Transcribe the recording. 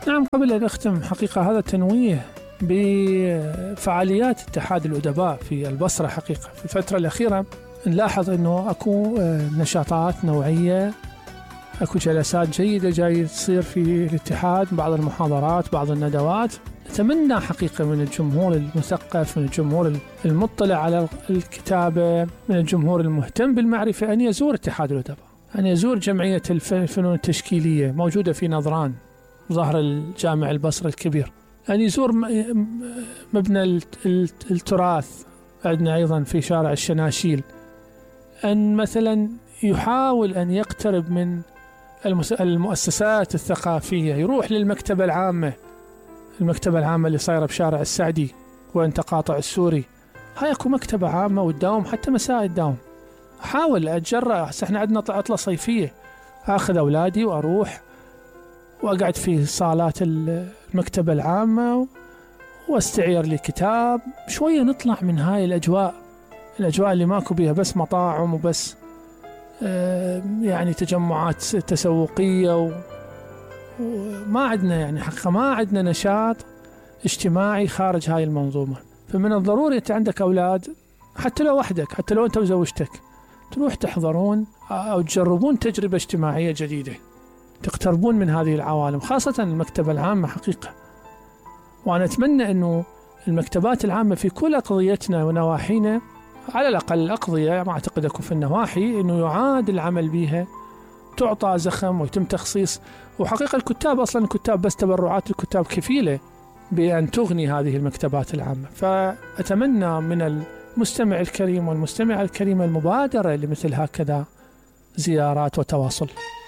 نعم، قبل أن أختم حقيقة هذا التنويه بفعاليات اتحاد الأدباء في البصرة. حقيقة في الفترة الأخيرة نلاحظ أنه أكو نشاطات نوعية، أكو جلسات جيدة جاي تصير في الاتحاد، بعض المحاضرات، بعض الندوات. نتمنى حقيقة من الجمهور المثقف، من الجمهور المطلع على الكتابة، من الجمهور المهتم بالمعرفة، أن يزور اتحاد الأدباء، أن يزور جمعية الفنون التشكيلية موجودة في نظران ظهر الجامع البصري الكبير، أن يزور مبنى التراث عندنا أيضا في شارع الشناشيل، أن مثلا يحاول أن يقترب من المؤسسات الثقافية، يروح للمكتبة العامة، المكتبة العامة اللي صايرة بشارع السعدي وين تقاطع السوري، هاي اكو مكتبة عامة وتداوم حتى مساء الدوام. أحاول أتجرأ، احنا عندنا عطلة صيفية، أخذ أولادي وأروح وأقعد في صالات المكتبة العامة واستعير لي كتاب شوية، نطلع من هاي الأجواء اللي ماكو بيها بس مطاعم وبس يعني تجمعات تسوقية، وما عندنا يعني حقيقة ما عندنا نشاط اجتماعي خارج هاي المنظومة. فمن الضروري أنت عندك أولاد، حتى لو وحدك، حتى لو أنت وزوجتك، تروح تحضرون أو تجربون تجربة اجتماعية جديدة، تقتربون من هذه العوالم، خاصة المكتبة العامة حقيقة. وأنا أتمنى أنه المكتبات العامة في كل أقضيتنا ونواحينا، على الأقل الأقضية، ما أعتقد أكو في النواحي، أنه يعاد العمل بها، تعطى زخم ويتم تخصيص. وحقيقة الكتاب أصلا، الكتاب بس تبرعات الكتاب كفيلة بأن تغني هذه المكتبات العامة. فأتمنى من المستمع الكريم والمستمع الكريمة المبادرة لمثل هكذا زيارات وتواصل.